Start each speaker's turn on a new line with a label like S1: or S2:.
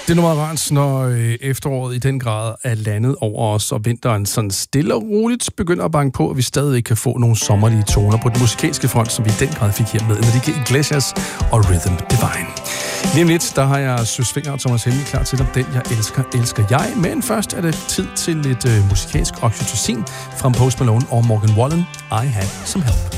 S1: Det er nu meget rart, når efteråret i den grad er landet over os, og vinteren sådan stille og roligt begynder at banke på, og vi stadig kan få nogle sommerlige toner på den musikalske front, som vi i den grad fik her med Enrique Iglesias og Rhythm Divine. Lige om lidt, der har jeg Søs Fenger og Thomas Helmig klar til, om den jeg elsker, elsker jeg. Men først er det tid til lidt musikalsk oxytocin fra Post Malone og Morgan Wallen. I Had Some Help.